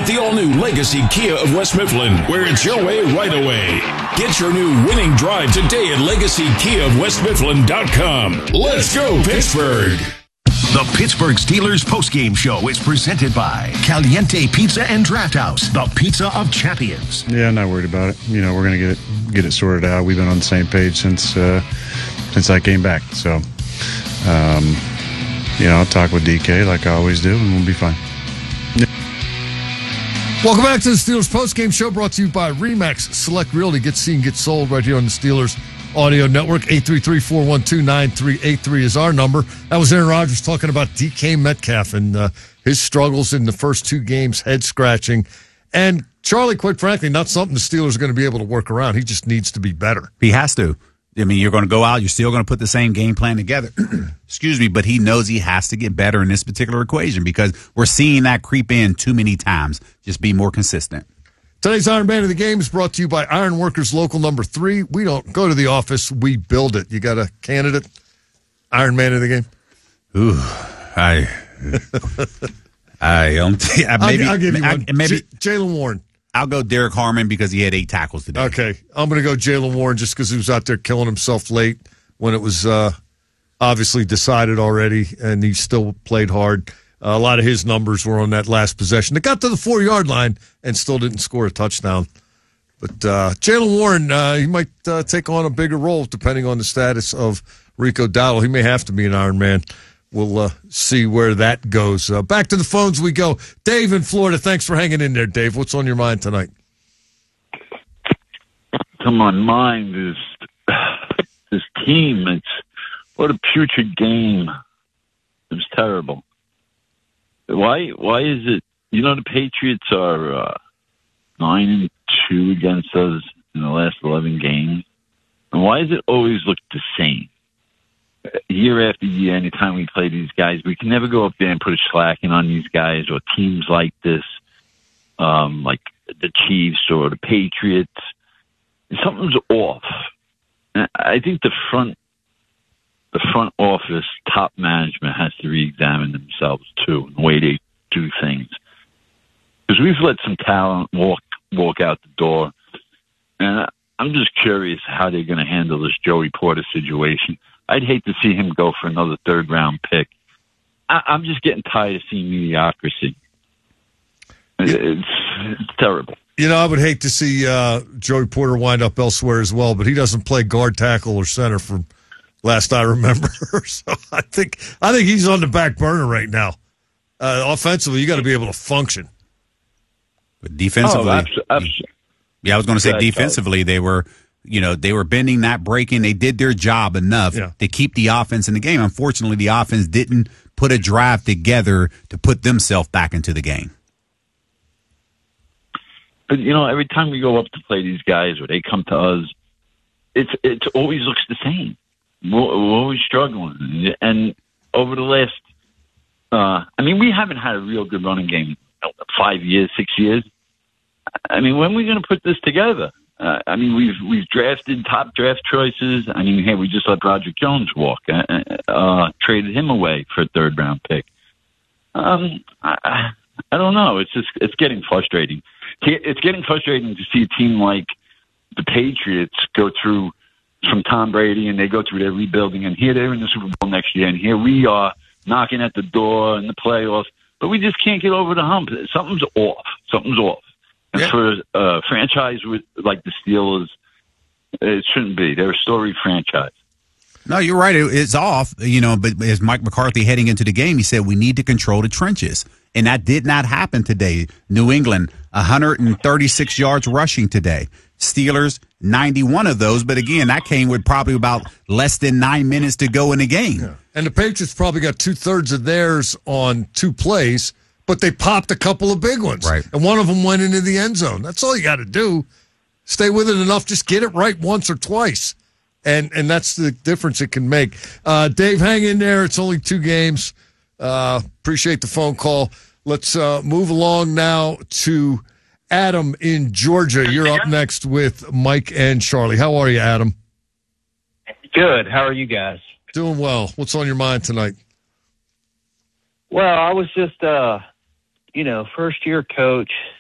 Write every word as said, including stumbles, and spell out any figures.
the all-new Legacy Kia of West Mifflin, where it's your way right away. Get your new winning drive today at legacy kia of west mifflin dot com. Let's go, Pittsburgh! The Pittsburgh Steelers postgame show is presented by Caliente Pizza and Draft House, the pizza of champions. Yeah, I'm not worried about it. You know, we're going to get it get it sorted out. We've been on the same page since uh, since I came back. So, um, you know, I'll talk with D K like I always do, and we'll be fine. Yeah. Welcome back to the Steelers postgame show, brought to you by RE/MAX Select Realty. Get seen, get sold right here on the Steelers Audio Network. Eight three three, four one two, nine three eight three is our number. That was Aaron Rodgers talking about D K Metcalf and uh, his struggles in the first two games, head scratching. And Charlie, quite frankly, not something the Steelers are going to be able to work around. He just needs to be better. He has to. I mean, you're going to go out, you're still going to put the same game plan together. Excuse me, but he knows he has to get better in this particular equation because we're seeing that creep in too many times. Just be more consistent. Today's Iron Man of the Game is brought to you by Iron Workers Local Number three. We don't go to the office, we build it. You got a candidate? Iron Man of the Game? Ooh, I... I don't... I, maybe, I'll, I'll give you one. I, maybe J- Jaylen Warren. I'll go Derek Harmon because he had eight tackles today. Okay, I'm going to go Jaylen Warren just because he was out there killing himself late when it was uh, obviously decided already, and he still played hard. Uh, a lot of his numbers were on that last possession. They got to the four-yard line and still didn't score a touchdown. But uh, Jaylen Warren, uh, he might uh, take on a bigger role depending on the status of Rico Dowdle. He may have to be an Iron Man. We'll uh, see where that goes. Uh, back to the phones we go. Dave in Florida, thanks for hanging in there, Dave. What's on your mind tonight? On my mind is this team. It's what a putrid game. It was terrible. Why? Why is it? You know, the Patriots are uh, nine and two against us in the last eleven games, and why does it always look the same? Year after year, anytime we play these guys, we can never go up there and put a slacking on these guys or teams like this, um, like the Chiefs or the Patriots. Something's off. And I think the front, the front office, top management has to re-examine themselves too, the way they do things. Because we've let some talent walk walk out the door, and I'm just curious how they're going to handle this Joey Porter situation. I'd hate to see him go for another third-round pick. I, I'm just getting tired of seeing mediocrity. It's, it's terrible. You know, I would hate to see uh, Joey Porter wind up elsewhere as well, but he doesn't play guard, tackle, or center from last I remember. So I think I think he's on the back burner right now. Uh, offensively, you got to be able to function. But defensively, oh, absolutely, absolutely. yeah, I was going to say Yeah, defensively, they were, you know, they were bending that breaking. They did their job enough Yeah. to keep the offense in the game. Unfortunately, the offense didn't put a drive together to put themselves back into the game. But, you know, every time we go up to play these guys or they come to us, it's it always looks the same. We're, we're always struggling. And over the last, uh, I mean, we haven't had a real good running game in five years, six years. I mean, when are we going to put this together? Uh, I mean, we've we've drafted top draft choices. I mean, hey, we just let Roger Jones walk, uh, uh, traded him away for a third round pick. Um, I, I don't know. It's just it's getting frustrating. It's getting frustrating to see a team like the Patriots go through from Tom Brady and they go through their rebuilding, and here they're in the Super Bowl next year, and here we are knocking at the door in the playoffs, but we just can't get over the hump. Something's off. Something's off. And Yeah. for a franchise with, like the Steelers, it shouldn't be. They're a storied franchise. No, you're right. It, it's off, you know, but as Mike McCarthy heading into the game, he said we need to control the trenches. And that did not happen today. New England, one hundred thirty-six yards rushing today. Steelers, ninety-one of those. But again, that came with probably about less than nine minutes to go in the game. Yeah. And the Patriots probably got two-thirds of theirs on two plays, but they popped a couple of big ones. Right. And one of them went into the end zone. That's all you got to do. Stay with it enough. Just get it right once or twice. And and that's the difference it can make. Uh, Dave, hang in there. It's only two games. Uh, appreciate the phone call. Let's uh, move along now to Adam in Georgia. You're up next with Mike and Charlie. How are you, Adam? Good. How are you guys? Doing well. What's on your mind tonight? Well, I was just, uh, you know, first year coach,